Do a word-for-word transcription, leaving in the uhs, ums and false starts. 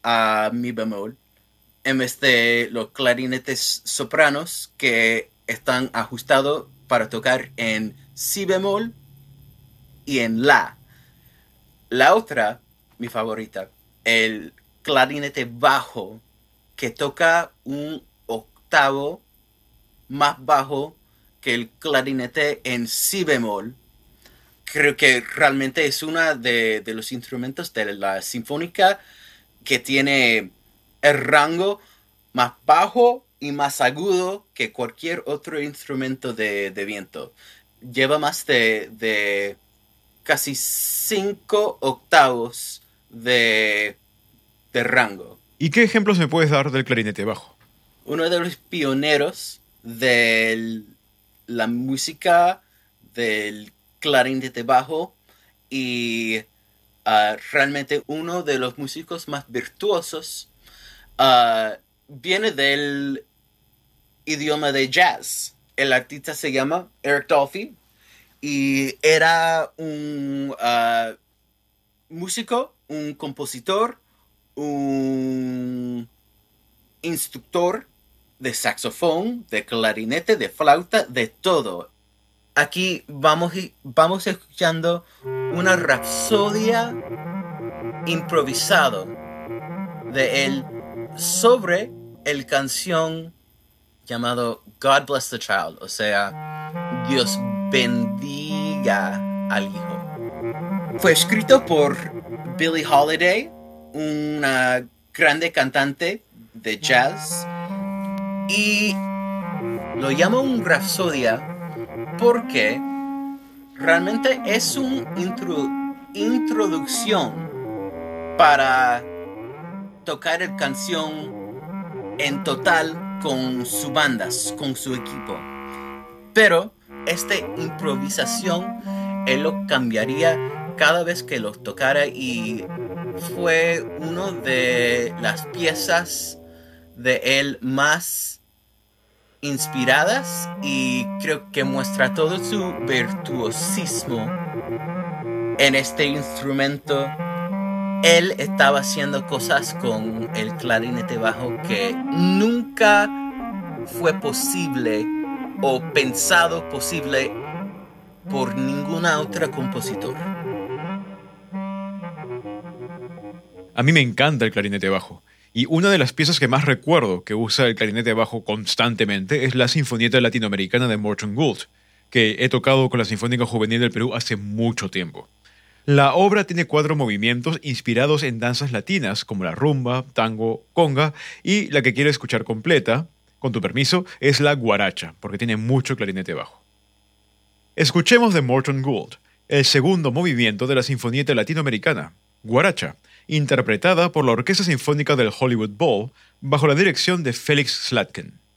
a mi bemol en vez de los clarinetes sopranos que están ajustados para tocar en si bemol y en la. La otra, mi favorita, el clarinete bajo que toca un octavo más bajo que el clarinete en si bemol. Creo que realmente es uno de, de los instrumentos de la sinfónica que tiene el rango más bajo y más agudo que cualquier otro instrumento de, de viento. Lleva más de, de casi cinco octavos de, de rango. ¿Y qué ejemplos me puedes dar del clarinete bajo? Uno de los pioneros de la música del clarinete bajo y uh, realmente uno de los músicos más virtuosos uh, viene del idioma de jazz. El artista se llama Eric Dolphy y era un uh, músico, un compositor, un instructor de saxofón, de clarinete, de flauta, de todo. Aquí vamos, vamos escuchando una rapsodia improvisado de él sobre el canción llamado God Bless the Child, o sea, Dios bendiga al hijo. Fue escrito por Billie Holiday, una grande cantante de jazz, y lo llamo un rapsodia porque realmente es una intro, introducción para tocar la canción en total con su banda, con su equipo. Pero esta improvisación él lo cambiaría cada vez que lo tocara y fue una de las piezas de él más inspiradas y creo que muestra todo su virtuosismo en este instrumento. Él estaba haciendo cosas con el clarinete bajo que nunca fue posible o pensado posible por ninguna otra compositor. A mí me encanta el clarinete bajo. Y una de las piezas que más recuerdo que usa el clarinete bajo constantemente es la Sinfonieta Latinoamericana de Morton Gould, que he tocado con la Sinfónica Juvenil del Perú hace mucho tiempo. La obra tiene cuatro movimientos inspirados en danzas latinas como la rumba, tango, conga, y la que quiero escuchar completa, con tu permiso, es la guaracha, porque tiene mucho clarinete bajo. Escuchemos de Morton Gould el segundo movimiento de la Sinfonieta Latinoamericana, Guaracha, interpretada por la Orquesta Sinfónica del Hollywood Bowl bajo la dirección de Felix Slatkin.